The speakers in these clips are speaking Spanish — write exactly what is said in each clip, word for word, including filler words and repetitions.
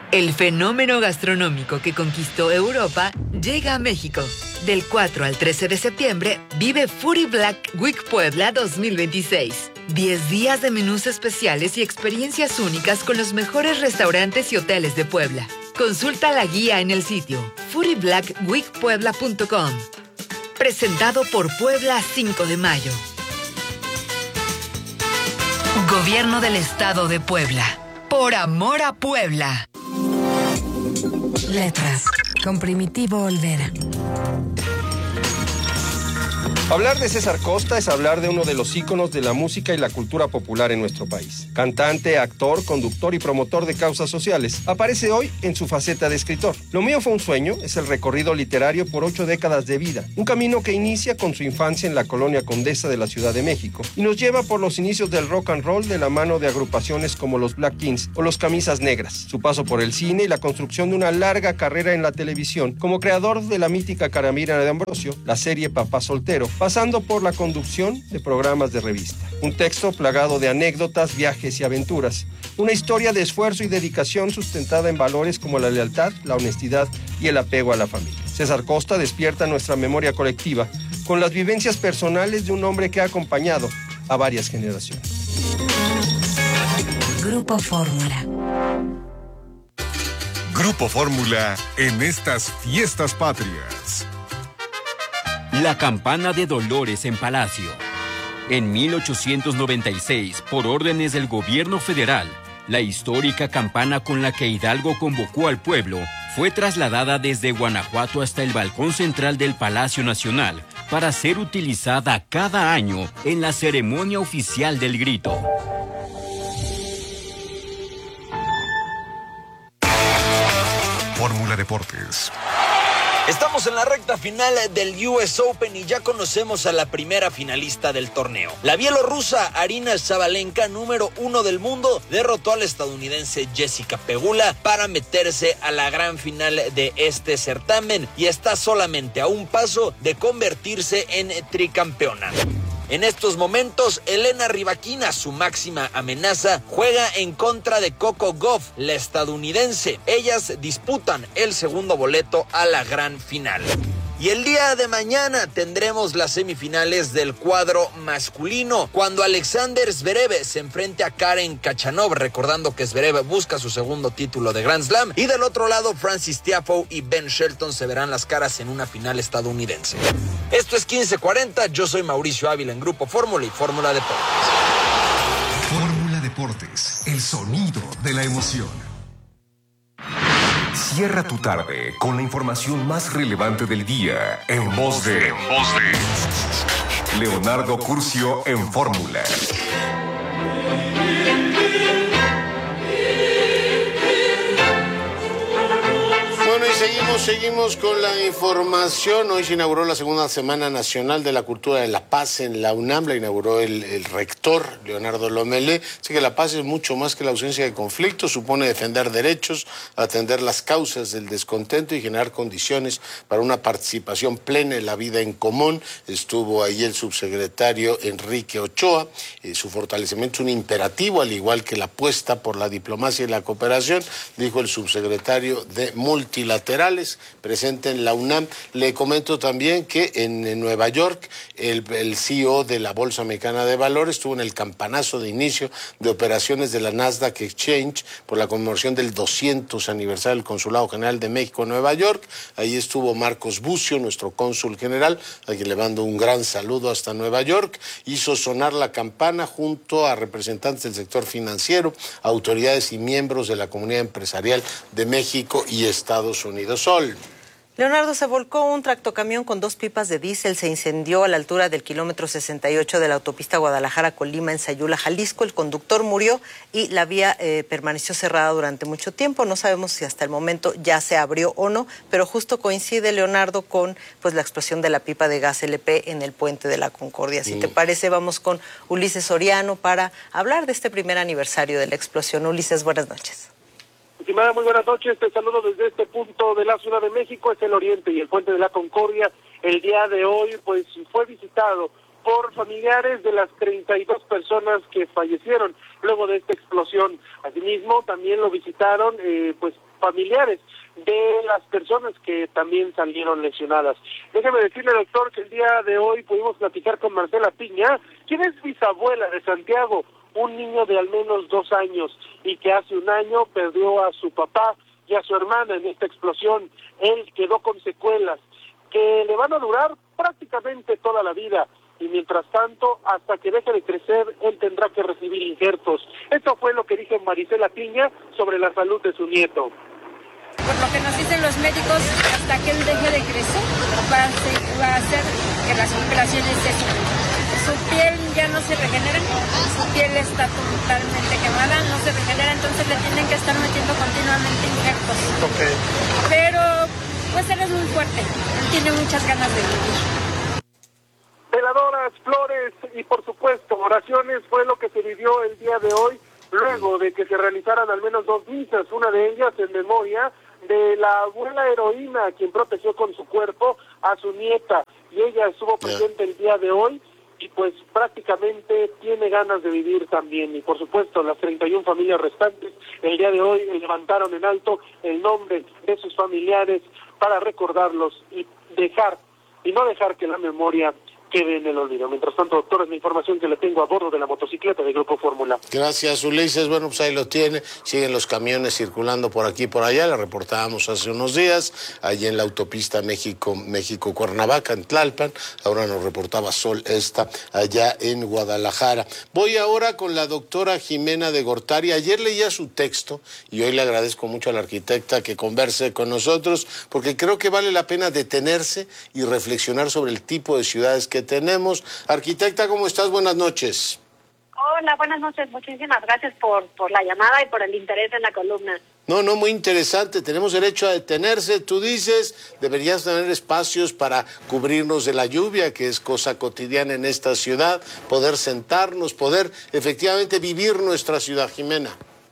El fenómeno gastronómico que conquistó Europa llega a México. Del cuatro al trece de septiembre, vive Foodie Black Week Puebla dos mil veintiséis. diez días de menús especiales y experiencias únicas con los mejores restaurantes y hoteles de Puebla. Consulta la guía en el sitio foodie black week puebla punto com. Presentado por Puebla cinco de mayo. Gobierno del Estado de Puebla. Por amor a Puebla. Letras, con Primitivo Olvera. Hablar de César Costa es hablar de uno de los íconos de la música y la cultura popular en nuestro país. Cantante, actor, conductor y promotor de causas sociales, aparece hoy en su faceta de escritor. Lo mío fue un sueño es el recorrido literario por ocho décadas de vida, un camino que inicia con su infancia en la colonia Condesa de la Ciudad de México y nos lleva por los inicios del rock and roll de la mano de agrupaciones como los Black Kings o los Camisas Negras, su paso por el cine y la construcción de una larga carrera en la televisión como creador de la mítica Caramira de Ambrosio, la serie Papá Soltero, pasando por la conducción de programas de revista. Un texto plagado de anécdotas, viajes y aventuras. Una historia de esfuerzo y dedicación sustentada en valores como la lealtad, la honestidad y el apego a la familia. César Costa despierta nuestra memoria colectiva con las vivencias personales de un hombre que ha acompañado a varias generaciones. Grupo Fórmula. Grupo Fórmula en estas fiestas patrias. La campana de Dolores en Palacio. En mil ochocientos noventa y seis, por órdenes del gobierno federal, la histórica campana con la que Hidalgo convocó al pueblo fue trasladada desde Guanajuato hasta el balcón central del Palacio Nacional para ser utilizada cada año en la ceremonia oficial del grito. Fórmula Deportes. Estamos en la recta final del U S Open y ya conocemos a la primera finalista del torneo. La bielorrusa Aryna Sabalenka, número uno del mundo, derrotó a la estadounidense Jessica Pegula para meterse a la gran final de este certamen y está solamente a un paso de convertirse en tricampeona. En estos momentos, Elena Rybakina, su máxima amenaza, juega en contra de Coco Gauff, la estadounidense. Ellas disputan el segundo boleto a la gran final. Y el día de mañana tendremos las semifinales del cuadro masculino, cuando Alexander Zverev se enfrente a Karen Khachanov, recordando que Zverev busca su segundo título de Grand Slam, y del otro lado Francis Tiafoe y Ben Shelton se verán las caras en una final estadounidense. Esto es quince cuarenta, yo soy Mauricio Ávila en Grupo Fórmula y Fórmula Deportes. Fórmula Deportes, el sonido de la emoción. Cierra tu tarde con la información más relevante del día en voz de, en voz de Leonardo Curcio en Fórmula. Bueno, y seguimos, seguimos con la información. Hoy se inauguró la segunda Semana Nacional de la Cultura de la Paz en la UNAM. La inauguró el, el rector, Leonardo Lomelí. Así que la paz es mucho más que la ausencia de conflictos. Supone defender derechos, atender las causas del descontento y generar condiciones para una participación plena en la vida en común. Estuvo ahí el subsecretario Enrique Ochoa. Eh, su fortalecimiento es un imperativo, al igual que la apuesta por la diplomacia y la cooperación, dijo el subsecretario de Multilaterales presente en la UNAM. Le comento también que en, en Nueva York el, el C E O de la Bolsa Mexicana de Valores estuvo en el campanazo de inicio de operaciones de la Nasdaq Exchange por la conmemoración del doscientos aniversario del Consulado General de México en Nueva York. Ahí estuvo Marcos Bucio, nuestro cónsul general, a quien le mando un gran saludo hasta Nueva York. Hizo sonar la campana junto a representantes del sector financiero, autoridades y miembros de la comunidad empresarial de México y Estados Unidos. Sol. Leonardo, se volcó un tractocamión con dos pipas de diésel, se incendió a la altura del kilómetro sesenta y ocho de la autopista Guadalajara-Colima en Sayula, Jalisco. El conductor murió y la vía eh, permaneció cerrada durante mucho tiempo. No sabemos si hasta el momento ya se abrió o no, pero justo coincide, Leonardo, con pues la explosión de la pipa de gas L P en el Puente de la Concordia. Si sí. te parece, vamos con Ulises Soriano para hablar de este primer aniversario de la explosión. Ulises, buenas noches. Estimada, muy buenas noches, te saludo desde este punto de la Ciudad de México, es el Oriente y el Puente de la Concordia. El día de hoy pues fue visitado por familiares de las treinta y dos personas que fallecieron luego de esta explosión. Asimismo, también lo visitaron eh, pues familiares de las personas que también salieron lesionadas. Déjeme decirle, doctor, que el día de hoy pudimos platicar con Marcela Piña, quien es bisabuela de Santiago, un niño de al menos dos años y que hace un año perdió a su papá y a su hermana en esta explosión. Él quedó con secuelas que le van a durar prácticamente toda la vida. Y mientras tanto, hasta que deje de crecer, él tendrá que recibir injertos. Esto fue lo que dijo Maricela Piña sobre la salud de su nieto. Por lo que nos dicen los médicos, hasta que él deje de crecer, va a, ser, va a hacer que las operaciones de su, su piel ya no se regenera, su piel está totalmente quemada, no se regenera, entonces le tienen que estar metiendo continuamente injertos. Okay. Pero, pues él es muy fuerte, él tiene muchas ganas de vivir. Veladoras, flores y por supuesto oraciones fue lo que se vivió el día de hoy, luego de que se realizaran al menos dos misas, una de ellas en memoria de la abuela heroína quien protegió con su cuerpo a su nieta, y ella estuvo presente el día de hoy y pues prácticamente tiene ganas de vivir también. Y por supuesto las treinta y una familias restantes el día de hoy levantaron en alto el nombre de sus familiares para recordarlos y dejar y no dejar que la memoria quede en el olvido. Mientras tanto, doctor, es la información que le tengo a bordo de la motocicleta del Grupo Fórmula. Gracias, Ulises. Bueno, pues ahí lo tiene. Siguen los camiones circulando por aquí y por allá. La reportábamos hace unos días, allí en la autopista México, México-Cuernavaca, en Tlalpan. Ahora nos reportaba Sol esta, allá en Guadalajara. Voy ahora con la doctora Jimena de Gortari. Ayer leía su texto y hoy le agradezco mucho a la arquitecta que converse con nosotros, porque creo que vale la pena detenerse y reflexionar sobre el tipo de ciudades que tenemos. Arquitecta, ¿cómo estás? Buenas noches. Hola, buenas noches. Muchísimas gracias por, por la llamada y por el interés en la columna. No, no, muy interesante. Tenemos derecho a detenerse. Tú dices, deberías tener espacios para cubrirnos de la lluvia, que es cosa cotidiana en esta ciudad, poder sentarnos, poder efectivamente vivir nuestra ciudad, Jimena.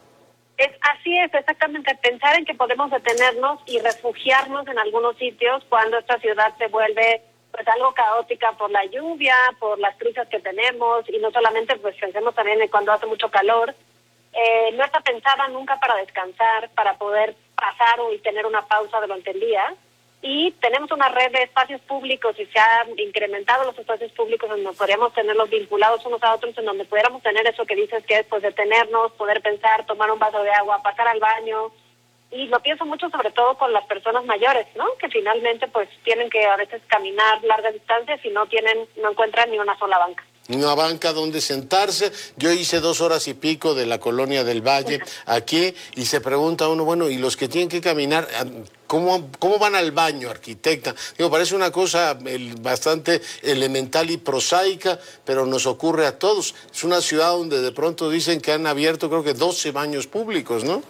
Es, así es, exactamente. Pensar en que podemos detenernos y refugiarnos en algunos sitios cuando esta ciudad se vuelve pues algo caótica por la lluvia, por las prisas que tenemos, y no solamente, pues pensemos también en cuando hace mucho calor. Eh, no está pensada nunca para descansar, para poder pasar y tener una pausa durante el día. Y tenemos una red de espacios públicos y se han incrementado los espacios públicos en donde podríamos tenerlos vinculados unos a otros, en donde pudiéramos tener eso que dices que es pues detenernos, poder pensar, tomar un vaso de agua, pasar al baño. Y lo pienso mucho sobre todo con las personas mayores, ¿no? Que finalmente pues tienen que a veces caminar largas distancias y no tienen, no encuentran ni una sola banca. Una banca donde sentarse. Yo hice dos horas y pico de la Colonia del Valle aquí y se pregunta uno, bueno, ¿y los que tienen que caminar, cómo, cómo van al baño, arquitecta? Digo, parece una cosa el, bastante elemental y prosaica, pero nos ocurre a todos. Es una ciudad donde de pronto dicen que han abierto creo que doce baños públicos, ¿no?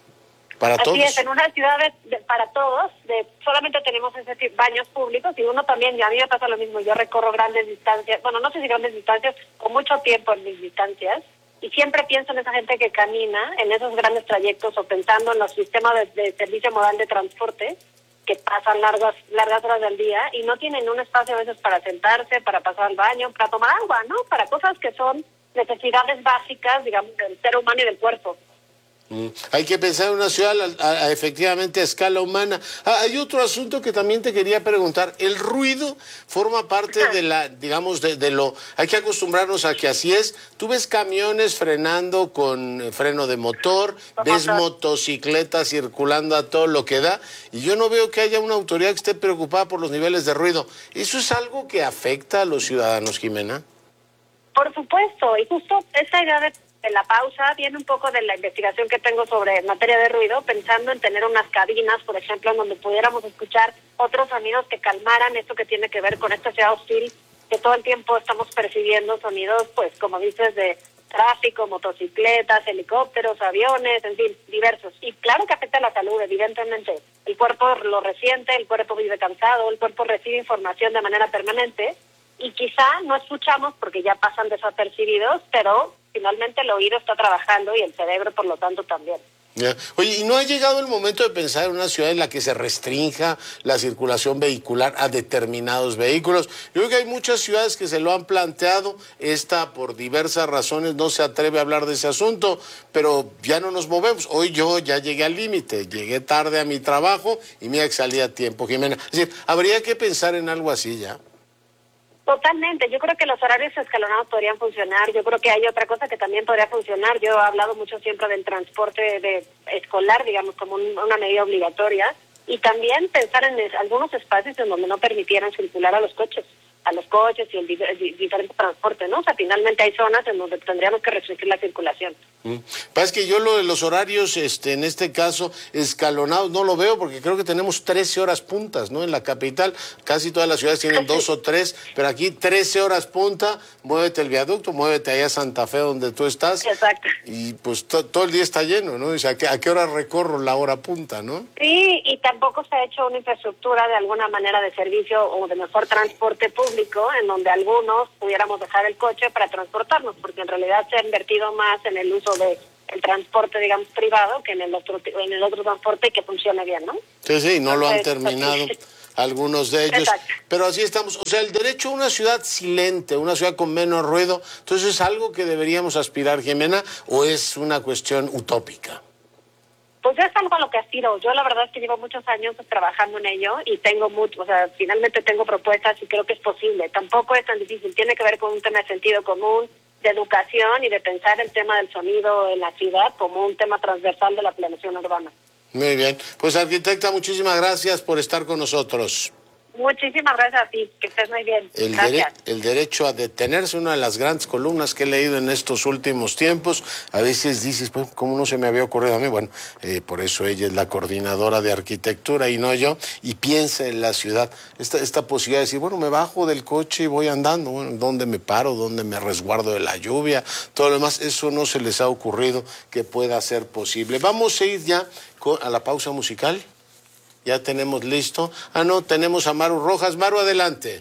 Para Así todos. es, en una ciudad de, de, para todos, de, solamente tenemos ese tipo, baños públicos, y uno también, y a mí me pasa lo mismo, yo recorro grandes distancias, bueno, no sé si grandes distancias, o mucho tiempo en mis distancias, y siempre pienso en esa gente que camina, en esos grandes trayectos, o pensando en los sistemas de, de servicio modal de transporte, que pasan largas, largas horas del día, y no tienen un espacio a veces para sentarse, para pasar al baño, para tomar agua, ¿no? Para cosas que son necesidades básicas, digamos, del ser humano y del cuerpo. Mm. Hay que pensar en una ciudad a, a, efectivamente a escala humana. Ah, hay otro asunto que también te quería preguntar. El ruido forma parte de la, digamos, de, de lo... Hay que acostumbrarnos a que así es. Tú ves camiones frenando con freno de motor, ves motocicletas circulando a todo lo que da, y yo no veo que haya una autoridad que esté preocupada por los niveles de ruido. ¿Eso es algo que afecta a los ciudadanos, Jimena? Por supuesto, y justo esa idea de de la pausa viene un poco de la investigación que tengo sobre materia de ruido, pensando en tener unas cabinas, por ejemplo, en donde pudiéramos escuchar otros sonidos que calmaran esto que tiene que ver con esta ciudad hostil, que todo el tiempo estamos percibiendo sonidos, pues como dices, de tráfico, motocicletas, helicópteros, aviones, en fin, diversos. Y claro que afecta a la salud, evidentemente. El cuerpo lo resiente, el cuerpo vive cansado, el cuerpo recibe información de manera permanente, y quizá no escuchamos porque ya pasan desapercibidos, pero finalmente el oído está trabajando y el cerebro, por lo tanto, también. Ya. Oye, ¿y no ha llegado el momento de pensar en una ciudad en la que se restrinja la circulación vehicular a determinados vehículos? Yo creo que hay muchas ciudades que se lo han planteado, esta por diversas razones no se atreve a hablar de ese asunto, pero ya no nos movemos. Hoy yo ya llegué al límite, llegué tarde a mi trabajo y mira que salí a tiempo, Jimena. Es decir, habría que pensar en algo así ya. Totalmente, yo creo que los horarios escalonados podrían funcionar, yo creo que hay otra cosa que también podría funcionar, yo he hablado mucho siempre del transporte de escolar, digamos, como un, una medida obligatoria, y también pensar en es, algunos espacios en donde no permitieran circular a los coches, a los coches y el, el diferente transporte, ¿no? O sea, finalmente hay zonas en donde tendríamos que restringir la circulación. Mm. Pasa que yo lo de los horarios, este, en este caso, escalonados, no lo veo porque creo que tenemos trece horas puntas, ¿no? En la capital, casi todas las ciudades tienen dos o tres, pero aquí trece horas punta, muévete el viaducto, muévete allá a Santa Fe donde tú estás. Exacto. Y pues to, todo el día está lleno, ¿no? O sea, ¿a qué, a qué hora recorro la hora punta, no? Sí, y tampoco se ha hecho una infraestructura de alguna manera de servicio o de mejor transporte público en donde algunos pudiéramos dejar el coche para transportarnos, porque en realidad se ha invertido más en el uso de el transporte, digamos, privado que en el otro en el otro transporte que funcione bien, ¿no? Sí, sí, no lo han Entonces, terminado sí. algunos de ellos. Exacto. Pero así estamos. O sea, el derecho a una ciudad silente, una ciudad con menos ruido, entonces ¿es algo que deberíamos aspirar, Jimena, o es una cuestión utópica? Pues es algo a lo que aspiro. Yo la verdad es que llevo muchos años trabajando en ello y tengo mucho, o sea, finalmente tengo propuestas y creo que es posible. Tampoco es tan difícil, tiene que ver con un tema de sentido común, de educación y de pensar el tema del sonido en la ciudad como un tema transversal de la planeación urbana. Muy bien. Pues arquitecta, muchísimas gracias por estar con nosotros. Muchísimas gracias a ti, que estés muy bien. El, Gracias. dere el derecho a detenerse, una de las grandes columnas que he leído en estos últimos tiempos. A veces dices, pues, ¿cómo no se me había ocurrido a mí? Bueno, eh, por eso ella es la coordinadora de arquitectura y no yo, y piensa en la ciudad. Esta, esta posibilidad de decir, bueno, me bajo del coche y voy andando, bueno, ¿dónde me paro? ¿Dónde me resguardo de la lluvia? Todo lo demás, eso no se les ha ocurrido que pueda ser posible. Vamos a ir ya con, a la pausa musical. Ya tenemos listo. Ah, no, tenemos a Maru Rojas. Maru, adelante.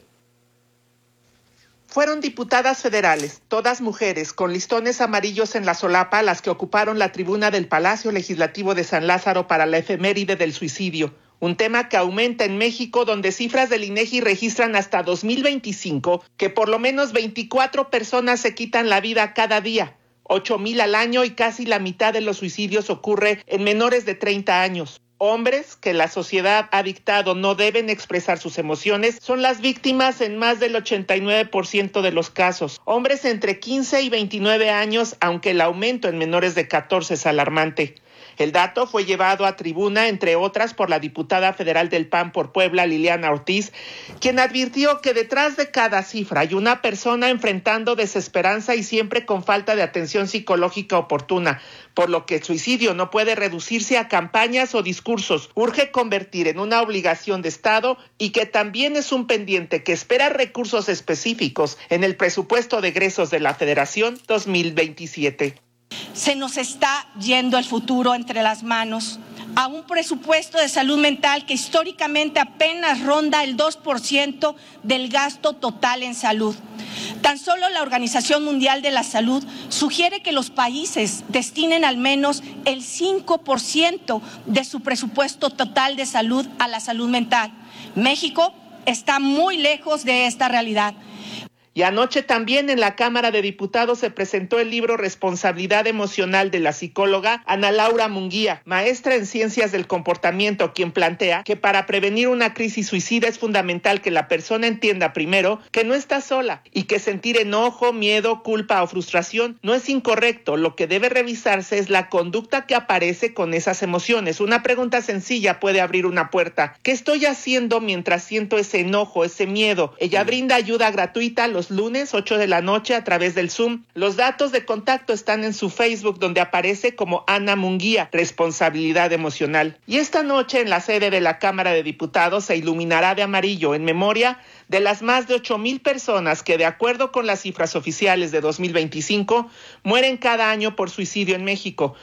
Fueron diputadas federales, todas mujeres, con listones amarillos en la solapa, las que ocuparon la tribuna del Palacio Legislativo de San Lázaro para la efeméride del suicidio. Un tema que aumenta en México, donde cifras del INEGI registran hasta dos mil veinticinco que por lo menos veinticuatro personas se quitan la vida cada día. ocho mil al año y casi la mitad de los suicidios ocurre en menores de treinta años. Hombres que la sociedad ha dictado no deben expresar sus emociones son las víctimas en más del ochenta y nueve por ciento de los casos. Hombres entre quince y veintinueve años, aunque el aumento en menores de catorce es alarmante. El dato fue llevado a tribuna, entre otras, por la diputada federal del P A N por Puebla, Liliana Ortiz, quien advirtió que detrás de cada cifra hay una persona enfrentando desesperanza y siempre con falta de atención psicológica oportuna, por lo que el suicidio no puede reducirse a campañas o discursos. Urge convertir en una obligación de Estado y que también es un pendiente que espera recursos específicos en el presupuesto de egresos de la Federación dos mil veintisiete. Se nos está yendo el futuro entre las manos a un presupuesto de salud mental que históricamente apenas ronda el dos por ciento del gasto total en salud. Tan solo la Organización Mundial de la Salud sugiere que los países destinen al menos el cinco por ciento de su presupuesto total de salud a la salud mental. México está muy lejos de esta realidad. Y anoche también en la Cámara de Diputados se presentó el libro Responsabilidad Emocional de la psicóloga Ana Laura Munguía, maestra en Ciencias del Comportamiento, quien plantea que para prevenir una crisis suicida es fundamental que la persona entienda primero que no está sola y que sentir enojo, miedo, culpa o frustración no es incorrecto. Lo que debe revisarse es la conducta que aparece con esas emociones. Una pregunta sencilla puede abrir una puerta. ¿Qué estoy haciendo mientras siento ese enojo, ese miedo? Ella brinda ayuda gratuita los lunes, ocho de la noche, a través del Zoom. Los datos de contacto están en su Facebook, donde aparece como Ana Munguía, Responsabilidad Emocional. Y esta noche, en la sede de la Cámara de Diputados, se iluminará de amarillo en memoria de las más de ocho mil personas que, de acuerdo con las cifras oficiales de dos mil veinticinco, mueren cada año por suicidio en México.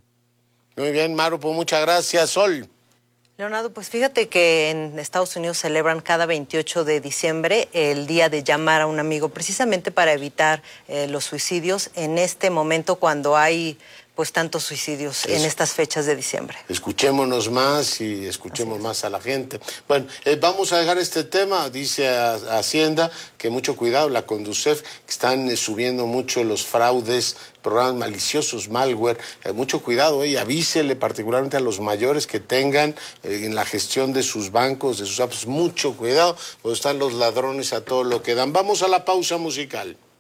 Muy bien, Maru, pues muchas gracias. Sol. Leonardo, pues fíjate que en Estados Unidos celebran cada veintiocho de diciembre el día de llamar a un amigo, precisamente para evitar eh, los suicidios en este momento cuando hay pues tantos suicidios Eso. en estas fechas de diciembre. Escuchémonos más y escuchemos más a la gente. Bueno, eh, vamos a dejar este tema. Dice a, a Hacienda que mucho cuidado, la Conducef, que están eh, subiendo mucho los fraudes, programas maliciosos, malware. Eh, mucho cuidado, eh, y avísele particularmente a los mayores que tengan eh, en la gestión de sus bancos, de sus apps, mucho cuidado, pues están los ladrones a todo lo que dan. Vamos a la pausa musical.